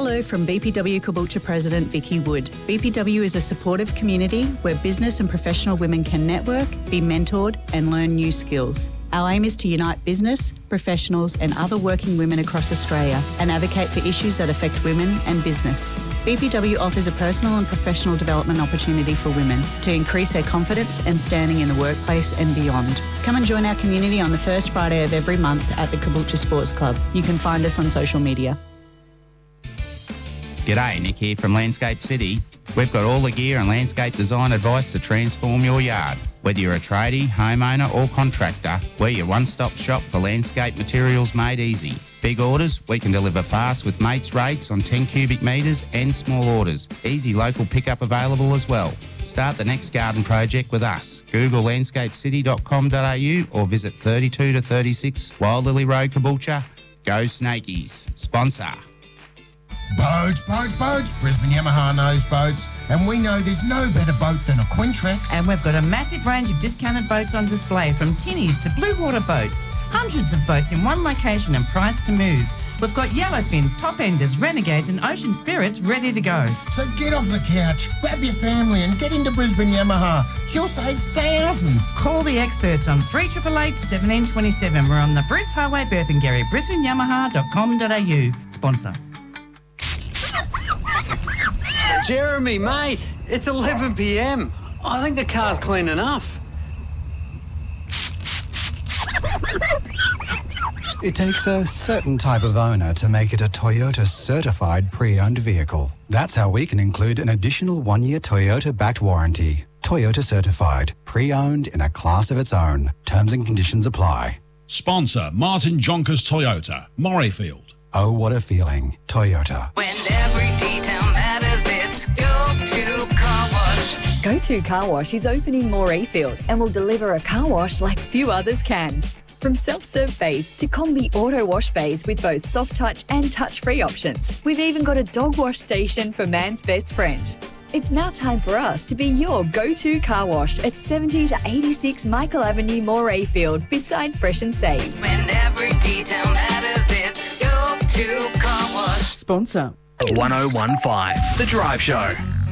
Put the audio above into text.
Hello from BPW Caboolture President Vicky Wood. BPW is a supportive community where business and professional women can network, be mentored and learn new skills. Our aim is to unite business, professionals and other working women across Australia and advocate for issues that affect women and business. BPW offers a personal and professional development opportunity for women to increase their confidence and standing in the workplace and beyond. Come and join our community on the first Friday of every month at the Caboolture Sports Club. You can find us on social media. G'day, Nick here from Landscape City. We've got all the gear and landscape design advice to transform your yard. Whether you're a tradie, homeowner or contractor, we're your one-stop shop for landscape materials made easy. Big orders, we can deliver fast with mates rates on 10 cubic metres and small orders. Easy local pickup available as well. Start the next garden project with us. Google landscapecity.com.au or visit 32 to 36 Wild Lily Road, Caboolture. Go Snakies. Sponsor. Boats. Brisbane Yamaha knows boats. And we know there's no better boat than a Quintrex. And we've got a massive range of discounted boats on display, from tinnies to blue water boats. Hundreds of boats in one location and priced to move. We've got yellowfins, top-enders, renegades and ocean spirits ready to go. So get off the couch, grab your family and get into Brisbane Yamaha. You'll save thousands. Call the experts on 3888 1727. We're on the Bruce Highway, Burpengary, brisbaneyamaha.com.au. Sponsor. Jeremy, mate, it's 11 p.m. I think the car's clean enough. It takes a certain type of owner to make it a Toyota certified pre-owned vehicle. That's how we can include an additional 1-year Toyota-backed warranty. Toyota certified, pre-owned in a class of its own. Terms and conditions apply. Sponsor Martin Jonkers Toyota, Murrayfield. Oh, what a feeling. Toyota. When every detail matters, it's Go-To Car Wash. Go-To Car Wash is opening Morayfield and will deliver a car wash like few others can. From self-serve bays to combi auto wash bays with both soft touch and touch-free options. We've even got a dog wash station for man's best friend. It's now time for us to be your go-to car wash at 70 to 86 Michael Avenue, Morayfield, beside Fresh and Save. When every detail matters, it's Go-To Car Wash. Sponsor. 1015, The Drive Show.